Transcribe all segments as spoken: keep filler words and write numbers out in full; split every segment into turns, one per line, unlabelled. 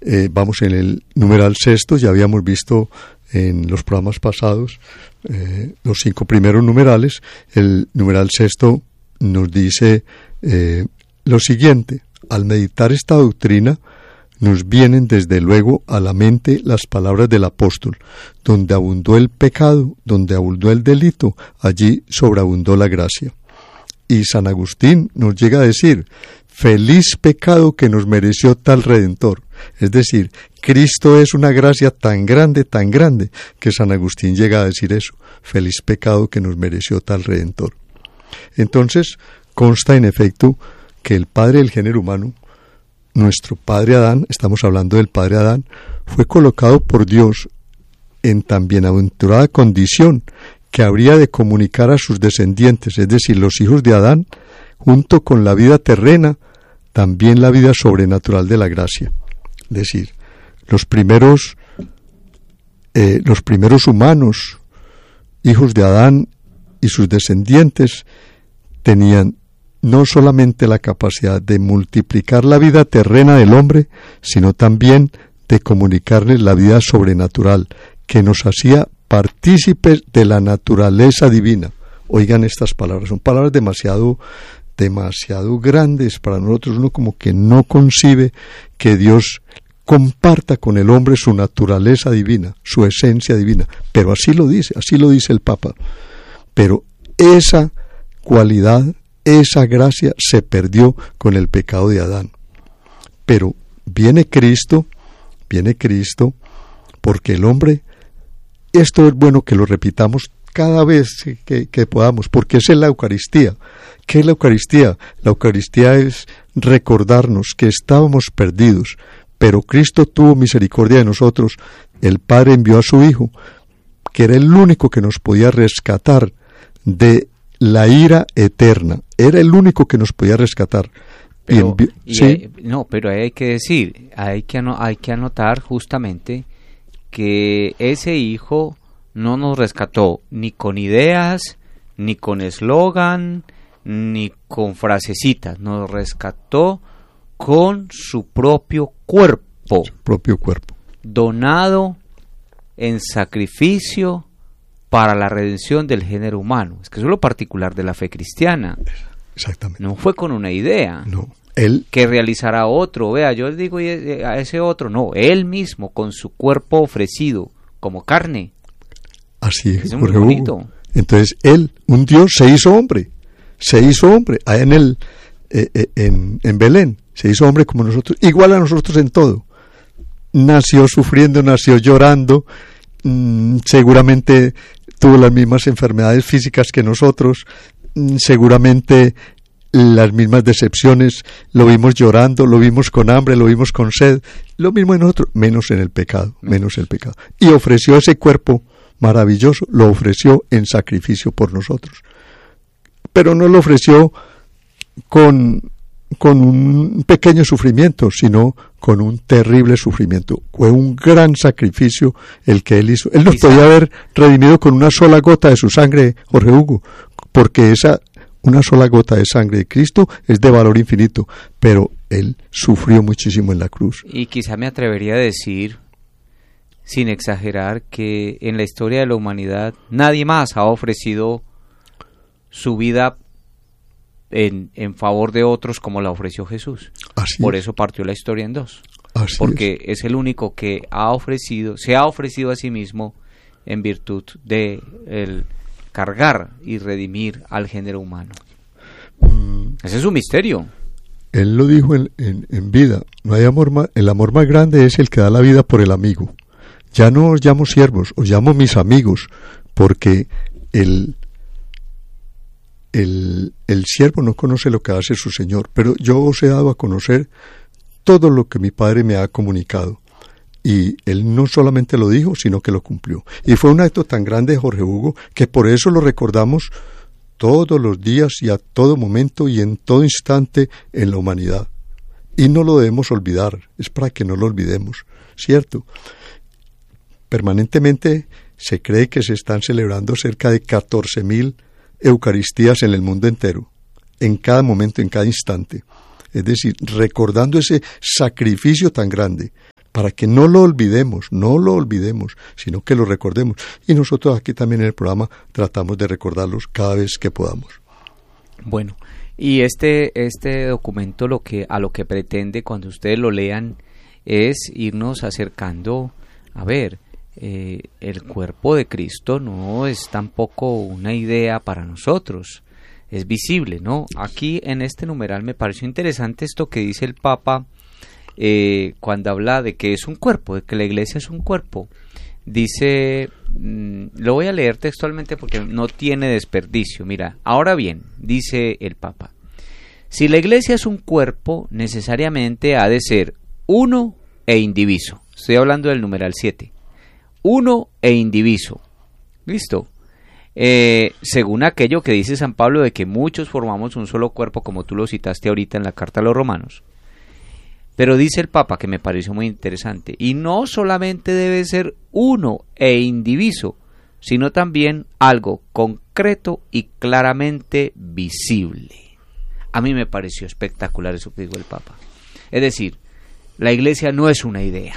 Eh, vamos en el numeral sexto, ya habíamos visto en los programas pasados eh, los cinco primeros numerales. El numeral sexto nos dice eh, lo siguiente: al meditar esta doctrina nos vienen desde luego a la mente las palabras del apóstol: donde abundó el pecado, donde abundó el delito, allí sobreabundó la gracia. Y San Agustín nos llega a decir: feliz pecado que nos mereció tal Redentor. Es decir, Cristo es una gracia tan grande, tan grande, que San Agustín llega a decir eso: feliz pecado que nos mereció tal Redentor. Entonces, consta en efecto que el padre del género humano, nuestro padre Adán, estamos hablando del padre Adán, fue colocado por Dios en tan bienaventurada condición que habría de comunicar a sus descendientes, es decir, los hijos de Adán, junto con la vida terrena, también la vida sobrenatural de la gracia. Es decir, los primeros, eh, los primeros humanos, hijos de Adán y sus descendientes, tenían no solamente la capacidad de multiplicar la vida terrena del hombre, sino también de comunicarles la vida sobrenatural, que nos hacía partícipes de la naturaleza divina. Oigan estas palabras, son palabras demasiado, demasiado grandes para nosotros. Uno como que no concibe que Dios comparta con el hombre su naturaleza divina, su esencia divina, pero así lo dice, así lo dice el Papa. Pero esa cualidad, esa gracia se perdió con el pecado de Adán. Pero viene Cristo, viene Cristo, porque el hombre, esto es bueno que lo repitamos cada vez que, que podamos, porque esa es la Eucaristía. ¿Qué es la Eucaristía? La Eucaristía es recordarnos que estábamos perdidos, pero Cristo tuvo misericordia de nosotros. El Padre envió a su Hijo, que era el único que nos podía rescatar de la ira eterna. Era el único que nos podía rescatar.
Pero,
y envi-
y
¿sí?
hay, no, pero hay que decir, hay que, ano, hay que anotar justamente que ese Hijo no nos rescató ni con ideas, ni con eslogan, ni con frasecitas. Nos rescató con su propio cuerpo.
Su propio cuerpo.
Donado en sacrificio para la redención del género humano. Es que eso es lo particular de la fe cristiana.
Exactamente.
No fue con una idea.
No. Él
que realizará otro. Vea, yo digo a ese otro. No, él mismo con su cuerpo ofrecido como carne.
Así es,
es muy
Jorge
bonito.
Hugo. Entonces él, un Dios, se hizo hombre. Se hizo hombre. Allá en el eh, eh, en, en Belén. Se hizo hombre como nosotros. Igual a nosotros en todo. Nació sufriendo, nació llorando. Mmm, seguramente tuvo las mismas enfermedades físicas que nosotros. Mmm, seguramente las mismas decepciones. Lo vimos llorando, lo vimos con hambre, lo vimos con sed. Lo mismo en nosotros, menos en el pecado. Menos el pecado. Y ofreció ese cuerpo maravilloso, lo ofreció en sacrificio por nosotros. Pero no lo ofreció con, con un pequeño sufrimiento, sino con un terrible sufrimiento. Fue un gran sacrificio el que él hizo. Él nos podía haber redimido con una sola gota de su sangre, Jorge Hugo, porque esa, una sola gota de sangre de Cristo es de valor infinito, pero él sufrió muchísimo en la cruz.
Y quizá me atrevería a decir, sin exagerar, que en la historia de la humanidad nadie más ha ofrecido su vida en, en favor de otros como la ofreció Jesús.
Así
Por
es.
eso partió la historia en dos.
Así
porque
es.
es el único que ha ofrecido, se ha ofrecido a sí mismo en virtud de el cargar y redimir al género humano. Mm. Ese es un misterio.
Él lo dijo en, en, en vida. No hay amor más, el amor más grande es el que da la vida por el amigo. Ya no os llamo siervos, os llamo mis amigos, porque el, el, el siervo no conoce lo que hace su señor, pero yo os he dado a conocer todo lo que mi Padre me ha comunicado. Y él no solamente lo dijo, sino que lo cumplió. Y fue un acto tan grande, Jorge Hugo, que por eso lo recordamos todos los días y a todo momento y en todo instante en la humanidad. Y no lo debemos olvidar, es para que no lo olvidemos, ¿cierto? Permanentemente se cree que se están celebrando cerca de catorce mil Eucaristías en el mundo entero, en cada momento, en cada instante. Es decir, recordando ese sacrificio tan grande. para que no lo olvidemos, no lo olvidemos, sino que lo recordemos. Y nosotros aquí también en el programa tratamos de recordarlos cada vez que podamos.
Bueno, y este, este documento lo que, a lo que pretende cuando ustedes lo lean es irnos acercando, a ver, eh, el cuerpo de Cristo no es tampoco una idea para nosotros, es visible, ¿no? Aquí en este numeral me pareció interesante esto que dice el Papa eh, cuando habla de que es un cuerpo, de que la iglesia es un cuerpo. Dice, mmm, lo voy a leer textualmente porque no tiene desperdicio. Mira, ahora bien, dice el Papa, si la iglesia es un cuerpo, necesariamente ha de ser uno e indiviso. Estoy hablando del numeral siete. Uno e indiviso. ¿Listo? Eh, según aquello que dice San Pablo de que muchos formamos un solo cuerpo, como tú lo citaste ahorita en la carta a los romanos. Pero dice el Papa, que me pareció muy interesante, y no solamente debe ser uno e indiviso, sino también algo concreto y claramente visible. A mí me pareció espectacular eso que dijo el Papa. Es decir, la iglesia no es una idea,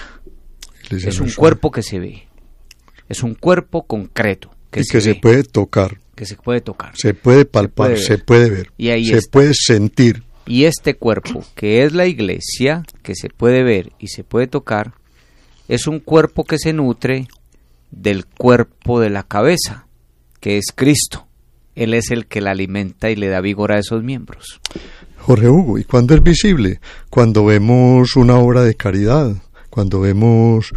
es un cuerpo que se ve, es un cuerpo concreto. Que
y
se
que
ve,
se puede tocar.
Que se puede tocar.
Se puede palpar, se puede ver, se, puede ver,
y ahí
se
está.
puede sentir.
Y este cuerpo, que es la iglesia, que se puede ver y se puede tocar, es un cuerpo que se nutre del cuerpo de la cabeza, que es Cristo. Él es el que la alimenta y le da vigor a esos miembros.
Jorge Hugo, ¿y cuándo es visible? Cuando vemos una obra de caridad, cuando vemos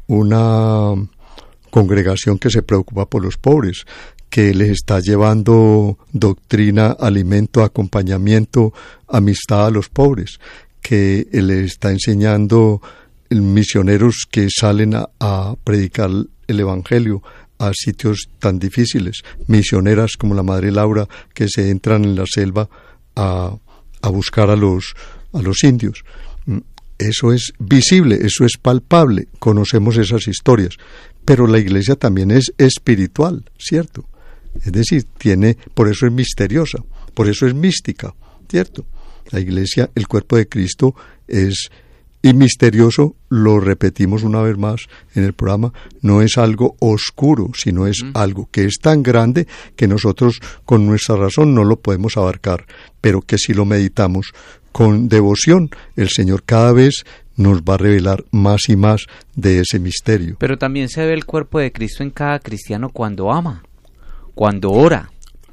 una congregación que se preocupa por los pobres, que les está llevando doctrina, alimento, acompañamiento, amistad a los pobres, que les está enseñando misioneros que salen a, a predicar el Evangelio a sitios tan difíciles, misioneras como la Madre Laura que se entran en la selva a, a buscar a los, a los indios. Eso es visible, eso es palpable, conocemos esas historias, pero la iglesia también es espiritual, ¿cierto? Es decir, tiene, por eso es misteriosa, por eso es mística, ¿cierto? La iglesia, el cuerpo de Cristo es, y misterioso, lo repetimos una vez más en el programa, no es algo oscuro, sino es mm. algo que es tan grande que nosotros con nuestra razón no lo podemos abarcar, pero que si lo meditamos con devoción, el Señor cada vez nos va a revelar más y más de ese misterio.
Pero también se ve el cuerpo de Cristo en cada cristiano cuando ama, cuando ora,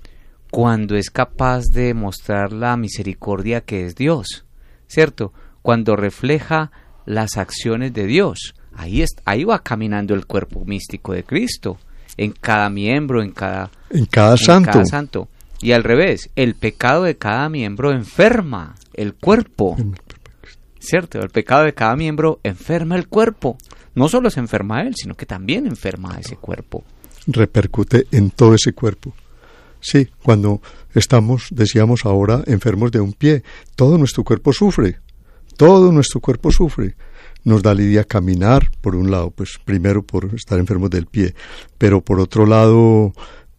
cuando es capaz de mostrar la misericordia que es Dios, ¿cierto? Cuando refleja las acciones de Dios. Ahí, es, ahí va caminando el cuerpo místico de Cristo, en cada miembro, en cada,
en cada
en
santo.
Cada santo. Y al revés, el pecado de cada miembro enferma el cuerpo, ¿cierto? El pecado de cada miembro enferma el cuerpo. No solo se enferma él, sino que también enferma a ese cuerpo.
Repercute en todo ese cuerpo. Sí, cuando estamos, decíamos ahora, enfermos de un pie, todo nuestro cuerpo sufre, todo nuestro cuerpo sufre. Nos da lidia caminar, por un lado, pues primero por estar enfermos del pie, pero por otro lado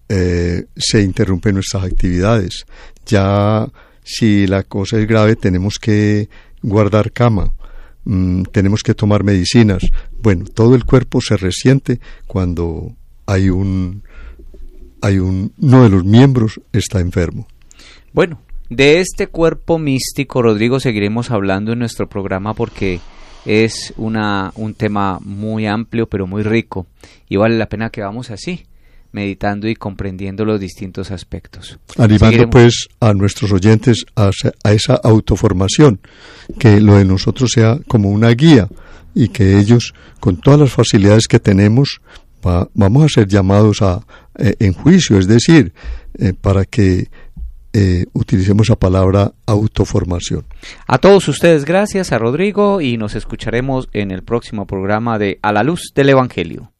eh, se interrumpen nuestras actividades. Ya si la cosa es grave tenemos que guardar cama, mmm, tenemos que tomar medicinas. Bueno, todo el cuerpo se resiente cuando hay un, hay un, uno de los miembros está enfermo.
Bueno, de este cuerpo místico, Rodrigo, seguiremos hablando en nuestro programa porque es una, un tema muy amplio pero muy rico y vale la pena que vamos así, meditando y comprendiendo los distintos aspectos.
Animando
Seguiremos.
pues a nuestros oyentes a, a esa autoformación, que lo de nosotros sea como una guía y que ellos, con todas las facilidades que tenemos, va, vamos a ser llamados a eh, en juicio, es decir, eh, para que eh, utilicemos la palabra autoformación.
A todos ustedes gracias, a Rodrigo, y nos escucharemos en el próximo programa de A la Luz del Evangelio.